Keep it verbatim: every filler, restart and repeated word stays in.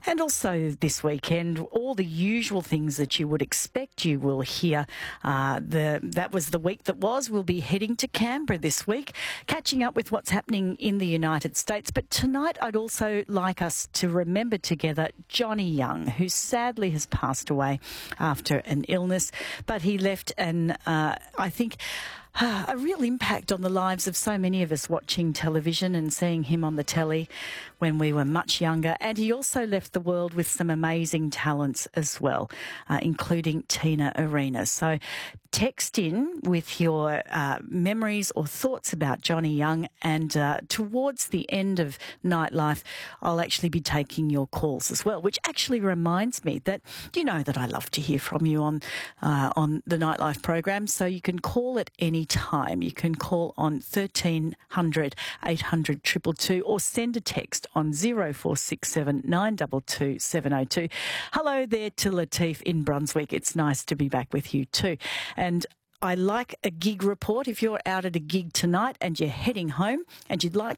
And also this weekend, all the usual things that you would expect you will hear. Uh, the That was the week that was. We'll be heading to Canberra this week, catching up with what's happening in the United States. But tonight I'd also like us to remember together Johnny Young, who sadly has passed away after an illness. But he left an, uh, I think, a real impact on the lives of so many of us watching television and seeing him on the telly when we were much younger. And he also left the world with some amazing talents as well, uh, including Tina Arena. So text in with your uh, memories or thoughts about Johnny Young, and uh, towards the end of Nightlife, I'll actually be taking your calls as well, which actually reminds me that you know that I love to hear from you on uh, on the Nightlife program, so you can call at any time. You can call on thirteen hundred, eight hundred, two two two, or send a text on zero four six seven, nine two two, seven zero two. Hello there to Latif in Brunswick. It's nice to be back with you too. And I like a gig report. If you're out at a gig tonight and you're heading home and you'd like